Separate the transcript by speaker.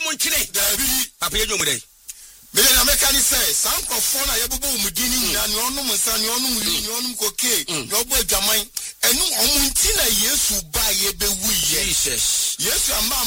Speaker 1: munchine
Speaker 2: Dabi
Speaker 1: papa ye jomu dai
Speaker 2: me na meka ni say sankrofo na yebubu umudini nyina ne onum nsa ne onum yi ne onum koke ne obo adwaman enu omunti na Yesu ba ye bewu ye
Speaker 1: Jesus
Speaker 2: Yesu amba